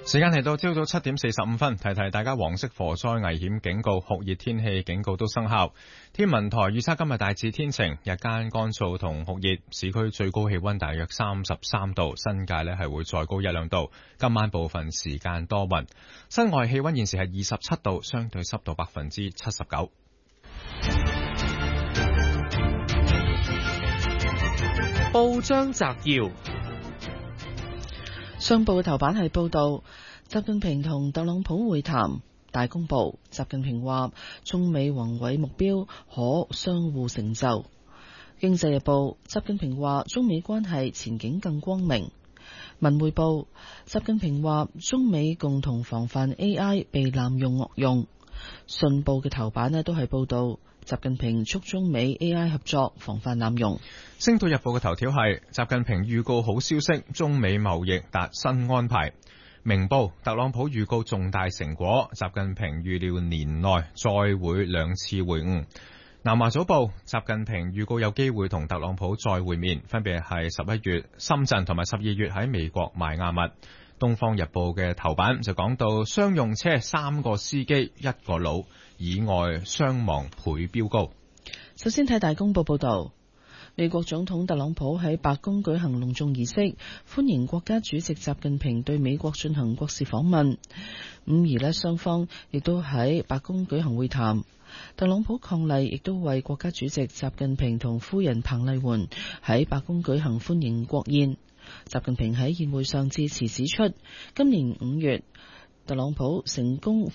時間嚟到朝早7點45分，提提大家黃色火災危險警告、酷熱天氣警告都生效。天文台預測今日大致天晴，日間乾燥同酷熱，市區最高氣溫大約33度，新界呢係會再高1-2度。今晚部分時間多雲，室外氣溫現時係27度，相對濕度79%。 報章摘要。 商報嘅頭版係報道習近平同特朗普會談。大公報，習近平話中美宏偉目標可相互成就。經濟日報，習近平話中美關係前景更光明。文匯報，習近平話中美共同防範 AI 被濫用惡用。信報嘅頭版都係報道習近平促中美 AI 合作防範濫用。 星島日報嘅頭條係習近平預告好消息，中美貿易達新安排。明報，特朗普預告重大成果，習近平預料年內再會2次會晤。南華早報，習近平預告有機會同特朗普再會面，分別係11月深圳同埋12月喺美國邁阿密。東方日報嘅頭版就講到商用車3個司機1個老，意外傷亡倍飆高。 首先睇大公報報道，美國總統特朗普喺白宮舉行隆重儀式，歡迎國家主席習近平對美國進行國事訪問。而雙方亦都喺白宮舉行會談。特朗普伉儷亦都為國家主席習近平同夫人彭麗媛喺白宮舉行歡迎國宴。習近平喺宴會上致辭指出，今年5月特朗普成功